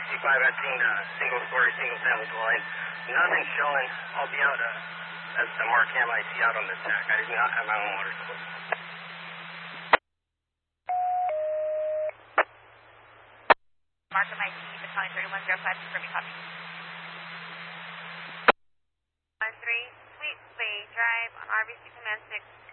65, I've seen single-story, single-family dwelling. Nothing showing. I'll be out as the Markham I see out on the track. I do not have my own water source. Markham IT, the calling 3105, confirming copy. 13, Sweet Bay Drive on RBC Command 6.